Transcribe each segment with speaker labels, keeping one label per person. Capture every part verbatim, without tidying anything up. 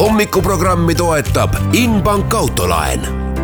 Speaker 1: hommikuprogrammi toetab Inbank autolaen.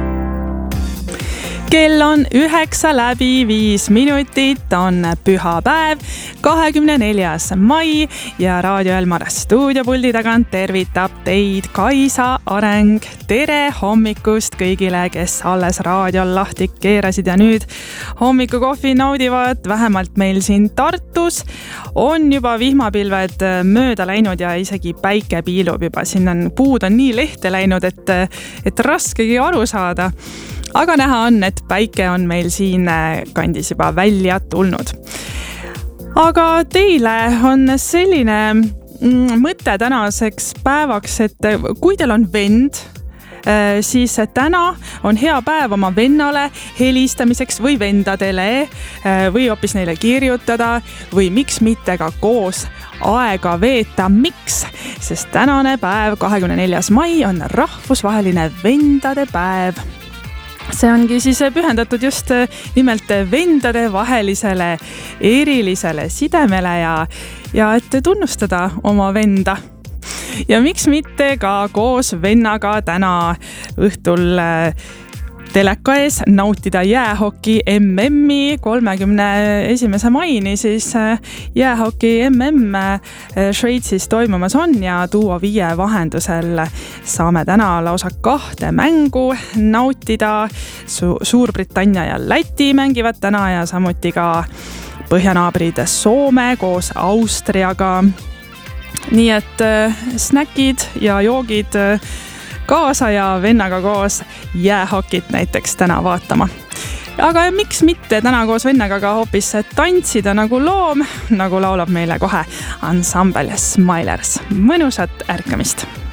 Speaker 2: Kell on üheksa läbi viis minutit, on pühapäev, kahekümne neljas mai ja Raadio Elmar stuudiopuldi tagant tervitab teid Kaisa Areng. Tere hommikust kõigile, kes alles raadiol lahti keerasid ja nüüd hommikukohvi naudivad. Vähemalt meil siin Tartus on juba vihmapilved mööda läinud ja isegi päike piilub juba. Siin on puud on nii lehte läinud, et, et raskegi aru saada. Aga näha on, et päike on meil siin kandis juba välja tulnud. Aga teile on selline mõte tänaseks päevaks, et kui teil on vend, siis täna on hea päev oma vennale helistamiseks või vendadele või hoopis neile kirjutada või miks mitte ka koos aega veeta. Miks? Sest tänane päev, kahekümne neljas mai, on rahvusvaheline vendade päev. See ongi siis pühendatud just nimelt vendade vahelisele erilisele sidemele ja, ja et tunnustada oma venda. Ja miks mitte ka koos vennaga täna õhtul teleka ees nautida jäähoki M M-i kolmekümne esimese maini, siis jäähoki M M Šveitsis toimumas on ja Duo viie vahendusel saame täna lausa kahte mängu nautida. Su- Suurbritannia ja Läti mängivad täna ja samuti ka põhjanaabrid Soome koos Austriaga. Nii et snäkid ja joogid kaasa ja vennaga koos jäähokit näiteks täna vaatama. Aga miks mitte täna koos vennaga ka hoopis tantsida nagu loom, nagu laulab meile kohe ansambel Smilers. Mõnusat ärkamist!